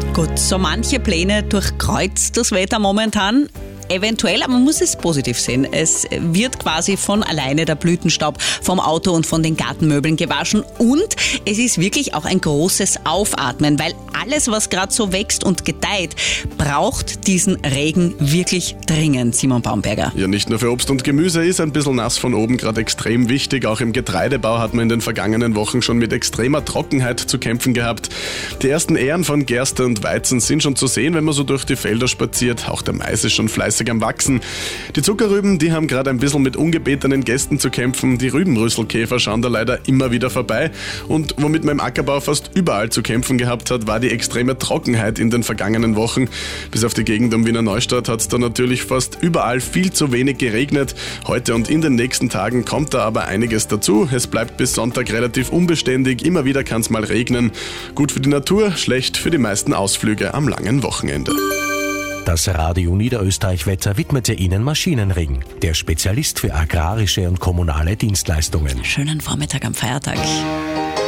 Gut, so manche Pläne durchkreuzt das Wetter momentan. Eventuell, aber man muss es positiv sehen. Es wird quasi von alleine der Blütenstaub vom Auto und von den Gartenmöbeln gewaschen und es ist wirklich auch ein großes Aufatmen, weil alles, was gerade so wächst und gedeiht, braucht diesen Regen wirklich dringend, Simon Baumberger. Ja, nicht nur für Obst und Gemüse ist ein bisschen nass von oben gerade extrem wichtig. Auch im Getreidebau hat man in den vergangenen Wochen schon mit extremer Trockenheit zu kämpfen gehabt. Die ersten Ähren von Gerste und Weizen sind schon zu sehen, wenn man so durch die Felder spaziert. Auch der Mais ist schon fleißig am Wachsen. Die Zuckerrüben, die haben gerade ein bisschen mit ungebetenen Gästen zu kämpfen. Die Rübenrüsselkäfer schauen da leider immer wieder vorbei. Und womit man im Ackerbau fast überall zu kämpfen gehabt hat, war die extreme Trockenheit in den vergangenen Wochen. Bis auf die Gegend um Wiener Neustadt hat es da natürlich fast überall viel zu wenig geregnet. Heute und in den nächsten Tagen kommt da aber einiges dazu. Es bleibt bis Sonntag relativ unbeständig. Immer wieder kann es mal regnen. Gut für die Natur, schlecht für die meisten Ausflüge am langen Wochenende. Das Radio Niederösterreich-Wetter widmete Ihnen Maschinenring, der Spezialist für agrarische und kommunale Dienstleistungen. Schönen Vormittag am Feiertag.